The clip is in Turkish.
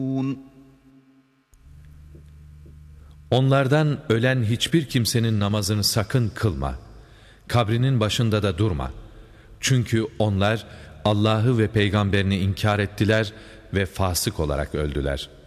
Onlardan ölen hiçbir kimsenin namazını sakın kılma. Kabrinin başında da durma. Çünkü onlar Allah'ı ve peygamberini inkar ettiler ve fasık olarak öldüler.